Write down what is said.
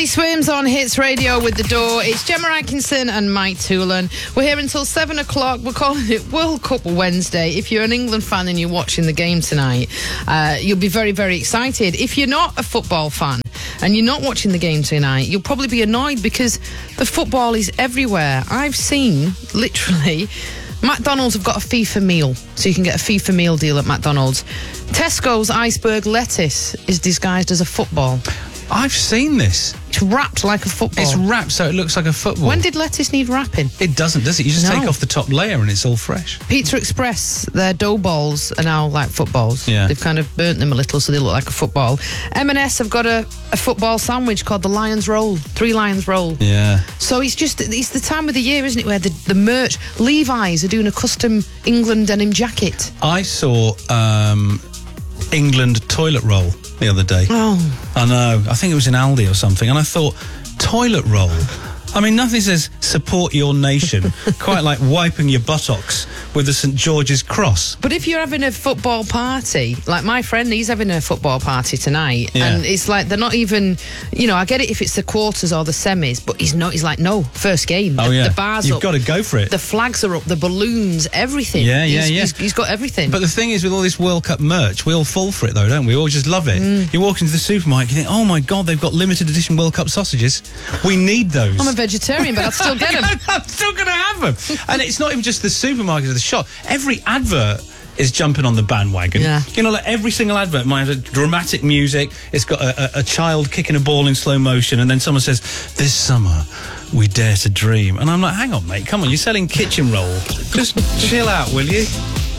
Teddy Swims on Hits Radio with The Door. It's Gemma Atkinson and Mike Toolan. We're here until 7 o'clock. We're calling it World Cup Wednesday. If you're an England fan and you're watching the game tonight, you'll be very, very excited. If you're not a football fan and you're not watching the game tonight, you'll probably be annoyed because the football is everywhere. I've seen, literally, McDonald's have got a FIFA meal, so you can get a FIFA meal deal at McDonald's. Tesco's iceberg lettuce is disguised as a football. I've seen this. It's wrapped like a football. It's wrapped so it looks like a football. When did lettuce need wrapping? It doesn't, does it? You just take off the top layer and it's all fresh. Pizza Express, their dough balls are now like footballs. Yeah. They've kind of burnt them a little so they look like a football. M&S have got a football sandwich called the Lions Roll, 3 Lions Roll. Yeah. So it's the time of the year, isn't it, where the merch, Levi's are doing a custom England denim jacket. I saw England toilet roll the other day. Oh. I know. I think it was in Aldi or something. And I thought, toilet roll? I mean, nothing says support your nation quite like wiping your buttocks with the St George's cross. But if you're having a football party, like my friend, he's having a football party tonight, and it's like they're not even, I get it if it's the quarters or the semis, but he's like, no, first game. The bar's You've up. got to go for it. The flags are up, the balloons, everything. He's got everything. But the thing is, with all this World Cup merch, we all fall for it though, don't we? We all just love it. You walk into the supermarket, you think, oh my God, they've got limited edition World Cup sausages. We need those. I'm a vegetarian, but I'd still get them. I'm still going to have them. And it's not even just the supermarket or the shop. Every advert is jumping on the bandwagon. Yeah. Like every single advert might have dramatic music. It's got a child kicking a ball in slow motion, and then someone says, "This summer, we dare to dream." And I'm like, hang on, mate, come on, you're selling kitchen roll. Just chill out, will you?